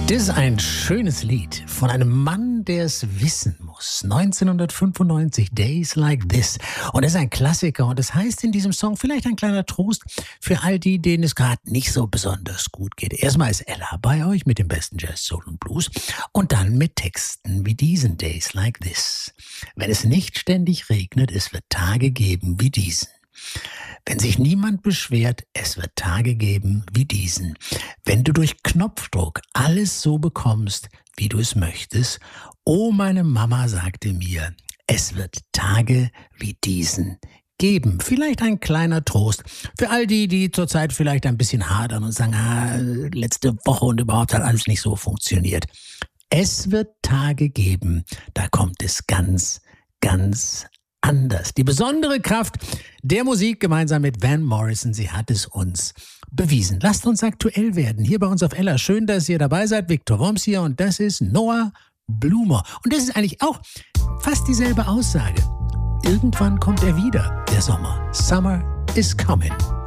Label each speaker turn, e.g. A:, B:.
A: Das ist ein schönes Lied von einem Mann, der es wissen muss. 1995, Days Like This. Und das ist ein Klassiker und das heißt in diesem Song vielleicht ein kleiner Trost für all die, denen es gerade nicht so besonders gut geht. Erstmal ist Ella bei euch mit dem besten Jazz, Soul und Blues und dann mit Texten wie diesen Days Like This. Wenn es nicht ständig regnet, es wird Tage geben wie diesen. Wenn sich niemand beschwert, es wird Tage geben wie diesen. Wenn du durch Knopfdruck alles so bekommst, wie du es möchtest. Oh, meine Mama sagte mir, es wird Tage wie diesen geben. Vielleicht ein kleiner Trost für all die, die zurzeit vielleicht ein bisschen hadern und sagen, letzte Woche und überhaupt hat alles nicht so funktioniert. Es wird Tage geben, da kommt es ganz, ganz anders. Die besondere Kraft der Musik gemeinsam mit Van Morrison, sie hat es uns bewiesen. Lasst uns aktuell werden, hier bei uns auf Ella. Schön, dass ihr dabei seid. Viktor Worms hier und das ist Noah Blumer. Und das ist eigentlich auch fast dieselbe Aussage. Irgendwann kommt er wieder, der Sommer. Summer is coming.